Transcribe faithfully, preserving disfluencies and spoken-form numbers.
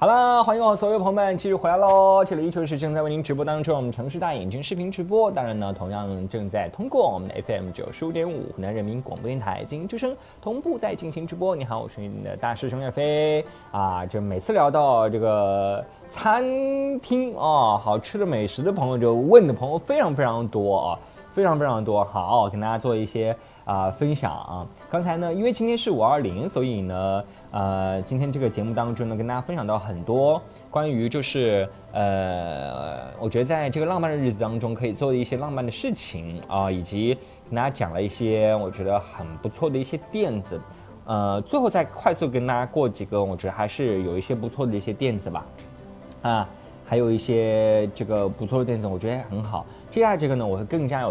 好了，欢迎我所有朋友们继续回来喽！这里依旧是正在为您直播当中我们城市大眼睛视频直播，当然呢，同样正在通过我们的 F M 九十五点五湖南人民广播电台经之声同步在进行直播。你好，我是你的大师兄岳飞啊！就每次聊到这个餐厅啊，好吃的美食的朋友，就问的朋友非常非常多啊。非常非常多，好，跟大家做一些啊、呃、分享啊。刚才呢，因为今天是五二零，所以呢，呃，今天这个节目当中呢，跟大家分享到很多关于就是呃，我觉得在这个浪漫的日子当中可以做的一些浪漫的事情啊、呃，以及跟大家讲了一些我觉得很不错的一些点子。呃，最后再快速跟大家过几个，我觉得还是有一些不错的一些点子吧，啊。还有一些这个不错的点子，我觉得很好。接下来这个呢，我会更加有